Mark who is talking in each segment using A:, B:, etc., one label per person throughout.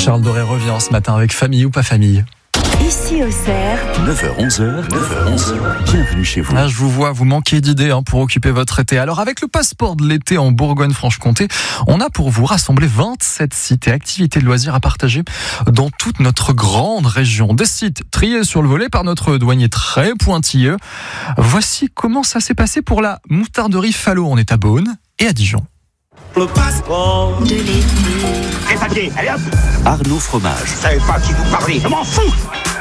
A: Charles Doré revient ce matin avec Famille ou pas famille.
B: Ici Auxerre,
C: 9h-11h, bienvenue chez vous.
A: Je vous vois, vous manquez d'idées pour occuper votre été. Alors avec le passeport de l'été en Bourgogne-Franche-Comté, on a pour vous rassembler 27 sites et activités de loisirs à partager dans toute notre grande région. Des sites triés sur le volet par notre douanier très pointilleux. Voici comment ça s'est passé pour la moutarderie Fallot. On est à Beaune et à Dijon.
D: Le passeport
B: de l'été.
D: Les papiers, allez hop.
C: Arnaud Fromage.
D: Je savais pas à qui vous parlez, je m'en fous.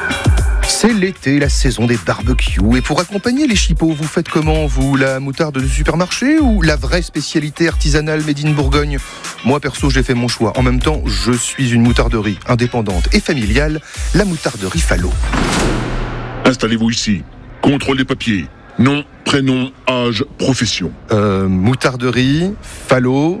E: C'est l'été, la saison des barbecues. Et pour accompagner les chipots, vous faites comment, vous? La moutarde de supermarché ou la vraie spécialité artisanale made in Bourgogne? Moi, perso, j'ai fait mon choix. En même temps, je suis une moutarderie indépendante et familiale, la moutarderie Fallot.
F: Installez-vous ici. Contrôle des papiers. Nom, prénom, âge, profession.
E: Moutarderie Fallot,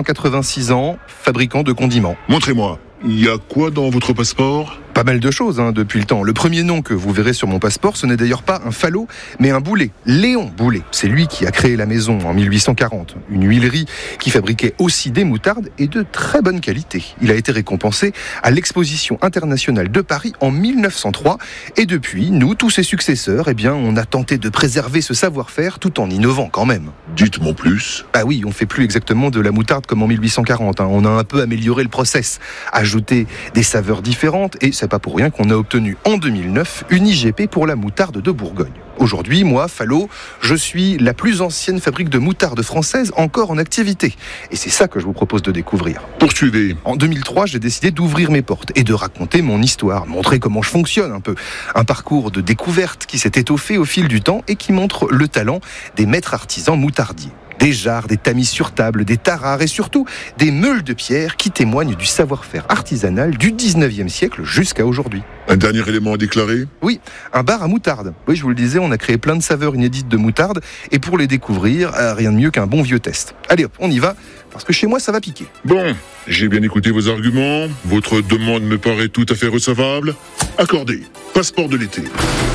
E: 186 ans, fabricant de condiments.
F: Montrez-moi. Il y a quoi dans votre passeport ?
E: Pas mal de choses depuis le temps. Le premier nom que vous verrez sur mon passeport, ce n'est d'ailleurs pas un Fallot, mais un Boulet. Léon Boulet. C'est lui qui a créé la maison en 1840. Une huilerie qui fabriquait aussi des moutardes et de très bonne qualité. Il a été récompensé à l'exposition internationale de Paris en 1903. Et depuis, nous, tous ses successeurs, on a tenté de préserver ce savoir-faire tout en innovant quand même.
F: Dites-moi plus.
E: Ah oui, on fait plus exactement de la moutarde comme en 1840. On a un peu amélioré le process, ajouté des saveurs différentes et c'est pas pour rien qu'on a obtenu en 2009 une IGP pour la moutarde de Bourgogne. Aujourd'hui, moi, Fallot, je suis la plus ancienne fabrique de moutarde française encore en activité. Et c'est ça que je vous propose de découvrir.
F: Poursuivez.
E: En 2003, j'ai décidé d'ouvrir mes portes et de raconter mon histoire, montrer comment je fonctionne un peu. Un parcours de découverte qui s'est étoffé au fil du temps et qui montre le talent des maîtres artisans moutardiers. Des jarres, des tamis sur table, des tarare et surtout des meules de pierre qui témoignent du savoir-faire artisanal du 19e siècle jusqu'à aujourd'hui.
F: Un dernier élément à déclarer ?
E: Oui, un bar à moutarde. Oui, je vous le disais, on a créé plein de saveurs inédites de moutarde et pour les découvrir, rien de mieux qu'un bon vieux test. Allez hop, on y va, parce que chez moi ça va piquer.
F: Bon, j'ai bien écouté vos arguments. Votre demande me paraît tout à fait recevable. Accordé. Passeport de l'été.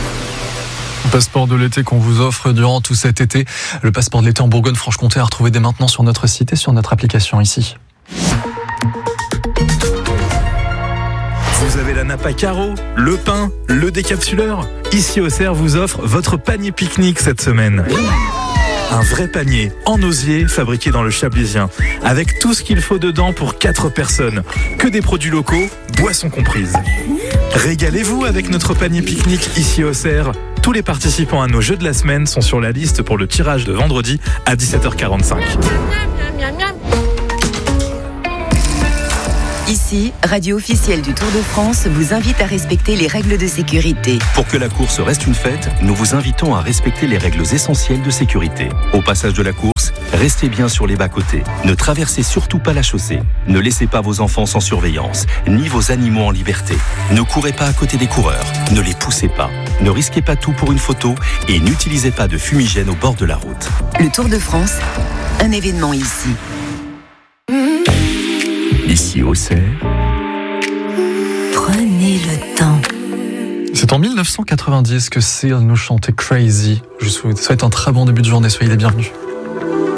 A: Passeport de l'été qu'on vous offre durant tout cet été. Le passeport de l'été en Bourgogne-Franche-Comté à retrouver dès maintenant sur notre site et sur notre application ici.
G: Vous avez la nappe à carreaux, le pain, le décapsuleur. Ici Auxerre vous offre votre panier pique-nique cette semaine. Un vrai panier en osier fabriqué dans le Chablisien, avec tout ce qu'il faut dedans pour 4 personnes. Que des produits locaux, boissons comprises. Régalez-vous avec notre panier pique-nique ici Auxerre. Tous les participants à nos jeux de la semaine sont sur la liste pour le tirage de vendredi à 17h45.
B: Ici, radio officielle du Tour de France vous invite à respecter les règles de sécurité.
C: Pour que la course reste une fête, nous vous invitons à respecter les règles essentielles de sécurité. Au passage de la course, restez bien sur les bas-côtés. Ne traversez surtout pas la chaussée. Ne laissez pas vos enfants sans surveillance, ni vos animaux en liberté. Ne courez pas à côté des coureurs. Ne les poussez pas. Ne risquez pas tout pour une photo et n'utilisez pas de fumigène au bord de la route.
B: Le Tour de France, un événement ici.
C: Ici Auxerre.
B: Prenez le temps.
A: C'est en 1990 que Seal nous chantait Crazy. Je vous souhaite un très bon début de journée, soyez les bienvenus.